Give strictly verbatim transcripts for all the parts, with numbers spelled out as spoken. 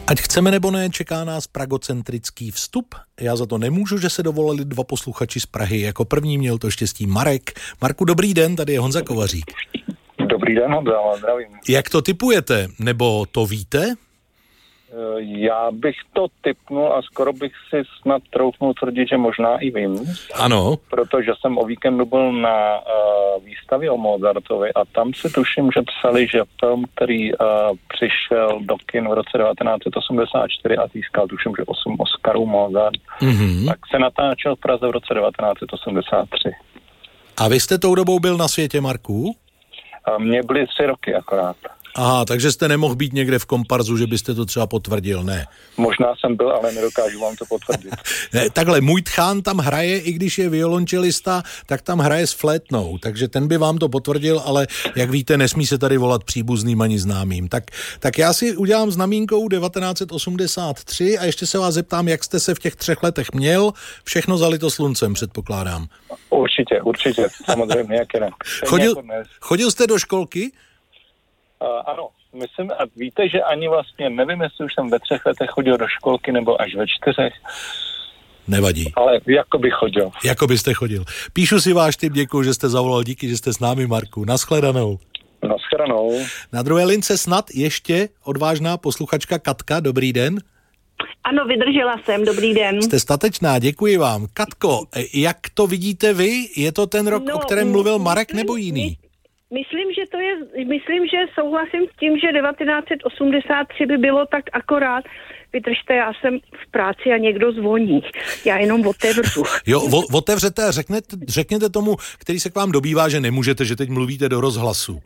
Ať chceme nebo ne, čeká nás pragocentrický vstup. Já za to nemůžu, že se dovolali dva posluchači z Prahy. Jako první měl to štěstí Marek. Marku, dobrý den, tady je Honza Kovařík. Dobrý den, Honza, zdravím. Jak to tipujete? Nebo to víte? Já bych to tipnul a skoro bych si snad troufnul tvrdit, že možná i vím. Ano. Protože jsem o víkendu byl na uh, výstavě o Mozartovi a tam si tuším, že psali, že film, který uh, přišel do kin v roce devatenáct set osmdesát čtyři a získal tuším, že osm Oscarů Mozart, mm-hmm. tak se natáčel v Praze v roce devatenáct set osmdesát tři. A vy jste tou dobou byl na světě, Marku? Uh, mně byly tři roky akorát. Aha, takže jste nemohl být někde v komparzu, že byste to třeba potvrdil, ne? Možná jsem byl, ale nedokážu vám to potvrdit. Ne, takhle, můj tchán tam hraje, i když je violončelista, tak tam hraje s flétnou, takže ten by vám to potvrdil, ale jak víte, nesmí se tady volat příbuzným ani známým. Tak, tak já si udělám znamínkou devatenáct set osmdesát tři a ještě se vás zeptám, jak jste se v těch třech letech měl, všechno zalito sluncem, předpokládám. Určitě, určitě, samozřejmě, jak ne. Chodil, chodil jste do školky? Uh, ano, myslím, a víte, že ani vlastně nevím, jestli už jsem ve třech letech chodil do školky, nebo až ve čtyřech. Nevadí. Ale jako bych chodil. Jako byste chodil. Píšu si váš tip, děkuji, že jste zavolal, díky, že jste s námi, Marku. Nashledanou. Nashledanou. Na druhé lince snad ještě odvážná posluchačka Katka, dobrý den. Ano, vydržela jsem, dobrý den. Jste statečná, děkuji vám. Katko, jak to vidíte vy? Je to ten rok, no, o kterém mluvil Marek, myslím, nebo jiný? Myslím, že to je, myslím, že souhlasím s tím, že devatenáct set osmdesát tři by bylo tak akorát. Vydržte, já jsem v práci a někdo zvoní. Já jenom otevřu. Jo, vo, otevřete a řeknete, řekněte tomu, který se k vám dobývá, že nemůžete, že teď mluvíte do rozhlasu.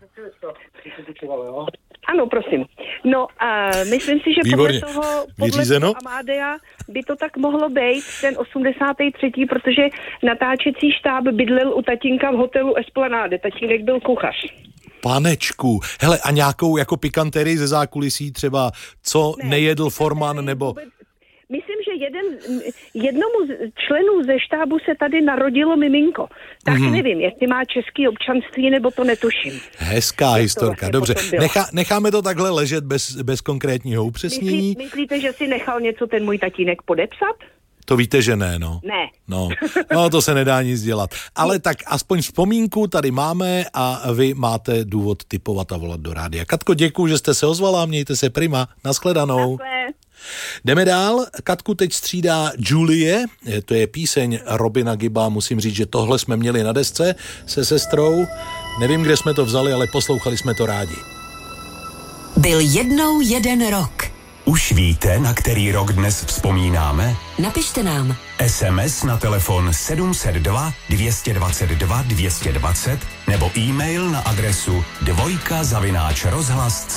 Ano, prosím. No a myslím si, že Výborně. podle toho, podle toho Amadea by to tak mohlo být ten osmdesátý třetí, protože natáčecí štáb bydlel u tatínka v hotelu Esplanade. Tatínek byl kuchař. Panečku. Hele, a nějakou jako pikanterii ze zákulisí třeba, co ne, nejedl Forman, nebo... Vůbec... Myslím, že jeden, jednomu z členů ze štábu se tady narodilo miminko. Tak mm-hmm. nevím, jestli má český občanství, nebo to netuším. Hezká jak historka, vlastně dobře. Nechá, necháme to takhle ležet bez, bez konkrétního upřesnění. Myslí, myslíte, že si nechal něco ten můj tatínek podepsat? To víte, že ne, no. Ne. No, no to se nedá nic dělat. Ale tak aspoň vzpomínku tady máme a vy máte důvod tipovat a volat do rádia. Katko, děkuju, že jste se ozvala, mějte se prima. Nashledanou. Takhle. Jdeme dál. Katku teď střídá Julie, to je píseň Robina Gibba, musím říct, že tohle jsme měli na desce se sestrou. Nevím, kde jsme to vzali, ale poslouchali jsme to rádi. Byl jednou jeden rok. Už víte, na který rok dnes vzpomínáme? Napište nám. es em es na telefon sedm set dva dvě dvacet dva dvě dvacet nebo e-mail na adresu dvojka zavináč rozhlas